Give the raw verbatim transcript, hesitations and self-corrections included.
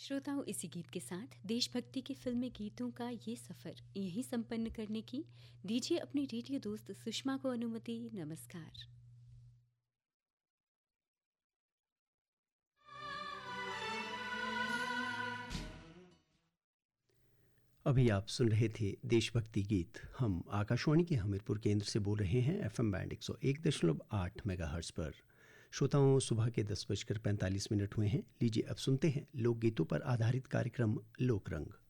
श्रोताओं, इसी गीत के साथ देशभक्ति के फिल्मी गीतों का ये सफ़र यहीं संपन्न करने की दीजिए अपनी रेडियो दोस्त सुषमा को अनुमति। नमस्कार। अभी आप सुन रहे थे देशभक्ति गीत। हम आकाशवाणी के हमीरपुर केंद्र से बोल रहे हैं एफएम बैंड एक सौ एक दशमलव आठ मेगाहर्ट्ज़ पर। श्रोताओं, सुबह के दस बजकर पैंतालीस मिनट हुए हैं। लीजिए अब सुनते हैं लोकगीतों पर आधारित कार्यक्रम लोकरंग।